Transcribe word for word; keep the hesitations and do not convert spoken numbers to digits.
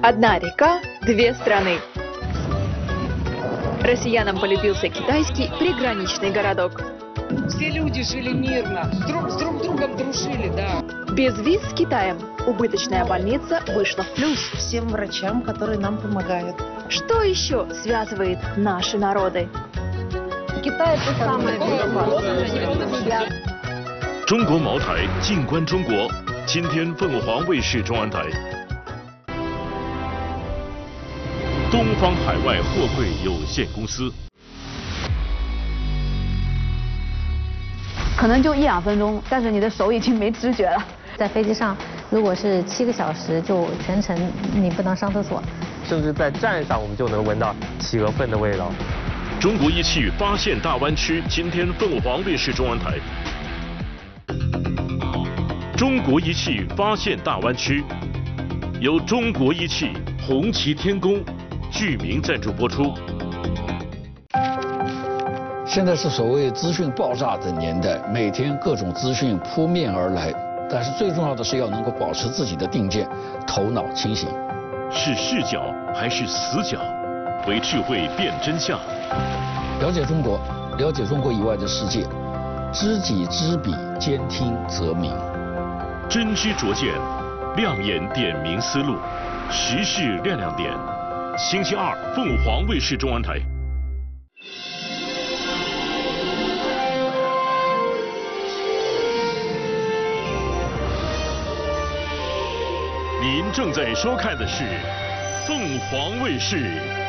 Одна река, две страны. Россиянам полюбился китайский приграничный городок. Все люди жили мирно, друг с друг другом дружили, да. Без виз с Китаем убыточная больница вышла в плюс. Всем врачам, которые нам помогают. Что еще связывает наши народы? Китай это самое безопасное. 中国茅台，静观中国。今天凤凰卫视中央台。东方海外货柜有限公司。 可能就一两分钟，但是你的手已经没知觉了。 在飞机上，如果是七个小时，就全程你不能上厕所， 甚至在站上我们就能闻到企鹅粪的味道。 中国一汽发现大湾区，今天凤凰卫视中央台。中国一汽发现大湾区，由中国一汽、红旗天工、巨明赞助播出。 现在是所谓资讯爆炸的年代，每天各种资讯扑面而来，但是最重要的是要能够保持自己的定见，头脑清醒。 是视角还是死角？为智慧辨真相。 了解中国，了解中国以外的世界，知己知彼，兼听则明。 真知灼见，亮眼点明思路，时事亮亮点。星期二，凤凰卫视中央台。 您正在收看的是凤凰卫视